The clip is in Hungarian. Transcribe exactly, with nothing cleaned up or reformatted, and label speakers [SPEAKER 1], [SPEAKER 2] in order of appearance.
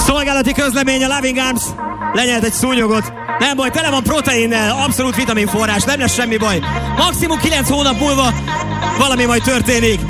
[SPEAKER 1] Szolgálati közlemény, a Loving Arms lenyelt egy szúnyogot. Nem baj, tele van proteinnel, abszolút vitaminforrás, nem lesz semmi baj. Maximum kilenc hónap múlva valami majd történik.